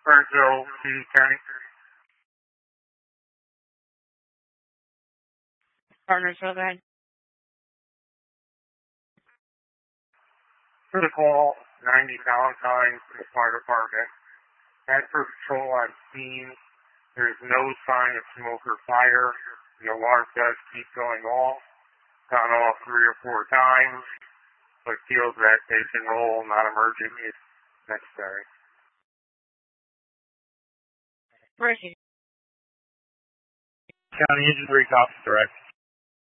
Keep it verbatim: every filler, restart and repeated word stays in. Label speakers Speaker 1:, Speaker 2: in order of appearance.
Speaker 1: Burnsville, City County.
Speaker 2: Partnersville, go ahead.
Speaker 1: For the call, ninety Valentine for the fire department. As per patrol on scene, there's no sign of smoke or fire. The alarm does keep going off. Gone off three or four times, but feels that they can roll, not emerging if necessary.
Speaker 2: Where is he?
Speaker 1: County Engine three, cops direct.